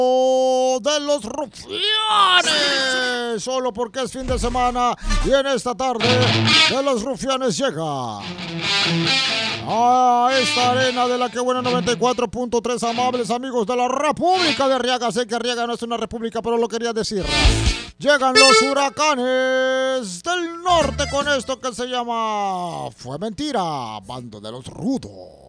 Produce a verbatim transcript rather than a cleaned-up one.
de los Rufianes, solo porque es fin de semana y en esta tarde de los Rufianes llega a esta arena de la que buena noventa y cuatro punto tres, amables amigos de la República de Arriaga. Sé que Arriaga no es una república, pero lo quería decir. Llegan los Huracanes del norte con esto que se llama Fue Mentira, bando de los rudos.